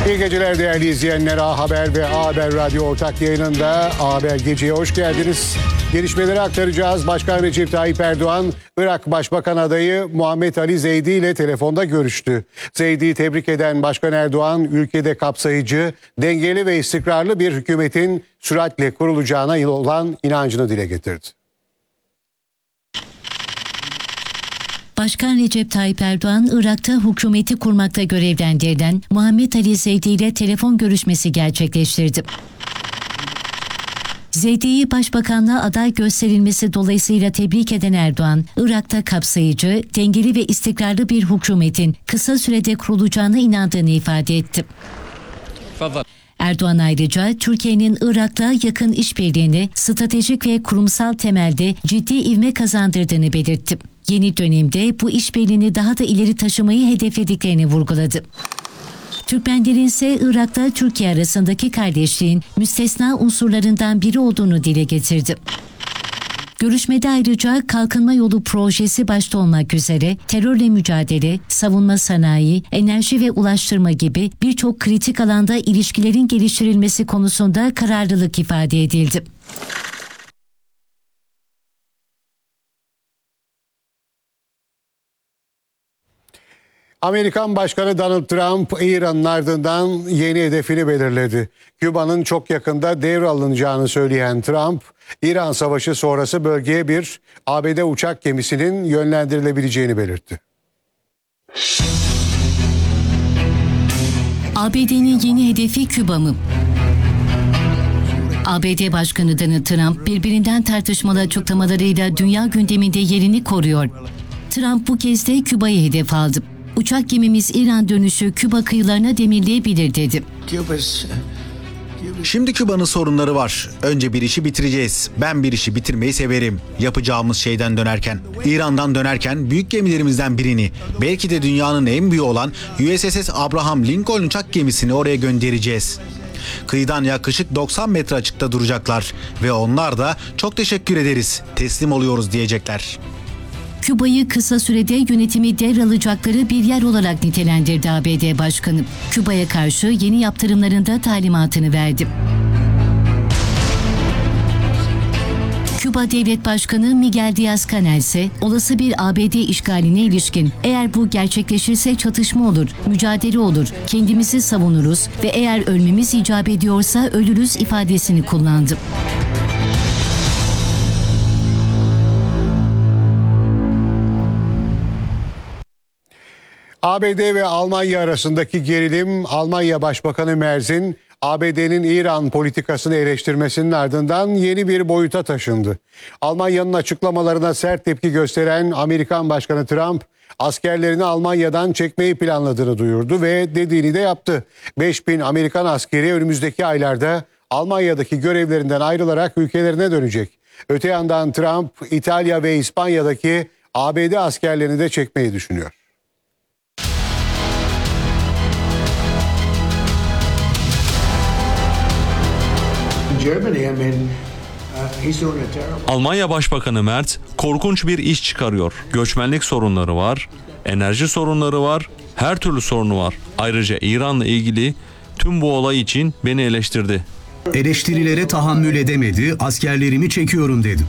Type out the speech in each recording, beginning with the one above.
İyi geceler değerli izleyenler. A Haber ve A Haber Radyo ortak yayınında A Haber Gece'ye hoş geldiniz. Gelişmeleri aktaracağız. Başkan Recep Tayyip Erdoğan, Irak Başbakan adayı Muhammed Ali Zeydi ile telefonda görüştü. Zeydi'yi tebrik eden Başkan Erdoğan, ülkede kapsayıcı, dengeli ve istikrarlı bir hükümetin süratle kurulacağına olan inancını dile getirdi. Başkan Recep Tayyip Erdoğan, Irak'ta hükümeti kurmakta görevlendirilen Muhammed Ali Zeydi ile telefon görüşmesi gerçekleştirdi. Zeydi'yi başbakanlığa aday gösterilmesi dolayısıyla tebrik eden Erdoğan, Irak'ta kapsayıcı, dengeli ve istikrarlı bir hükümetin kısa sürede kurulacağına inandığını ifade etti. Erdoğan ayrıca Türkiye'nin Irak'la yakın işbirliğini stratejik ve kurumsal temelde ciddi ivme kazandırdığını belirtti. Yeni dönemde bu işbirliğini daha da ileri taşımayı hedeflediklerini vurguladı. Türkmenlerin ise Irak'ta Türkiye arasındaki kardeşliğin müstesna unsurlarından biri olduğunu dile getirdi. Görüşmede ayrıca kalkınma yolu projesi başta olmak üzere terörle mücadele, savunma sanayi, enerji ve ulaştırma gibi birçok kritik alanda ilişkilerin geliştirilmesi konusunda kararlılık ifade edildi. Amerikan Başkanı Donald Trump, İran'ın ardından yeni hedefini belirledi. Küba'nın çok yakında devralınacağını söyleyen Trump, İran Savaşı sonrası bölgeye bir ABD uçak gemisinin yönlendirilebileceğini belirtti. ABD'nin yeni hedefi Küba mı? ABD Başkanı Donald Trump birbirinden tartışmalı açıklamalarıyla dünya gündeminde yerini koruyor. Trump bu kez de Küba'yı hedef aldı. Uçak gemimiz İran dönüşü Küba kıyılarına demirleyebilir dedi. Şimdi Küba'nın sorunları var. Önce bir işi bitireceğiz. Ben bir işi bitirmeyi severim. Yapacağımız şeyden dönerken, İran'dan dönerken büyük gemilerimizden birini, belki de dünyanın en büyüğü olan USS Abraham Lincoln uçak gemisini oraya göndereceğiz. Kıyıdan yaklaşık 90 metre açıkta duracaklar ve onlar da çok teşekkür ederiz, teslim oluyoruz diyecekler. Küba'yı kısa sürede yönetimi devralacakları bir yer olarak nitelendirdi ABD Başkanı. Küba'ya karşı yeni yaptırımlarında talimatını verdi. Küba Devlet Başkanı Miguel Díaz-Canel ise olası bir ABD işgaline ilişkin eğer bu gerçekleşirse çatışma olur, mücadele olur, kendimizi savunuruz ve eğer ölmemiz icap ediyorsa ölürüz ifadesini kullandı. ABD ve Almanya arasındaki gerilim, Almanya Başbakanı Merz'in ABD'nin İran politikasını eleştirmesinin ardından yeni bir boyuta taşındı. Almanya'nın açıklamalarına sert tepki gösteren Amerikan Başkanı Trump, askerlerini Almanya'dan çekmeyi planladığını duyurdu ve dediğini de yaptı. 5.000 Amerikan askeri önümüzdeki aylarda Almanya'daki görevlerinden ayrılarak ülkelerine dönecek. Öte yandan Trump, İtalya ve İspanya'daki ABD askerlerini de çekmeyi düşünüyor. Almanya Başbakanı Merz korkunç bir iş çıkarıyor. Göçmenlik sorunları var, enerji sorunları var, her türlü sorunu var. Ayrıca İran'la ilgili tüm bu olay için beni eleştirdi. Eleştirilere tahammül edemedi, askerlerimi çekiyorum dedi.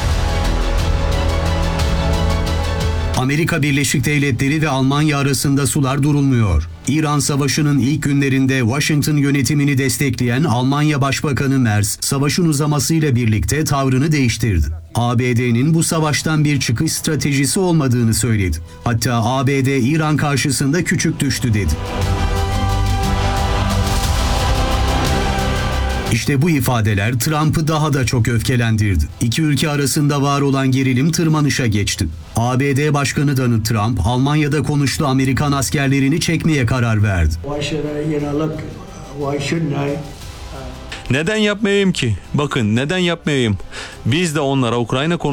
Amerika Birleşik Devletleri ve Almanya arasında sular durulmuyor. İran Savaşı'nın ilk günlerinde Washington yönetimini destekleyen Almanya Başbakanı Merz, savaşın uzamasıyla birlikte tavrını değiştirdi. ABD'nin bu savaştan bir çıkış stratejisi olmadığını söyledi. Hatta ABD İran karşısında küçük düştü dedi. İşte bu ifadeler Trump'ı daha da çok öfkelendirdi. İki ülke arasında var olan gerilim tırmanışa geçti. ABD Başkanı Donald Trump, Almanya'da konuştu, Amerikan askerlerini çekmeye karar verdi. Neden yapmayayım ki? Bakın neden yapmayayım? Biz de onlara Ukrayna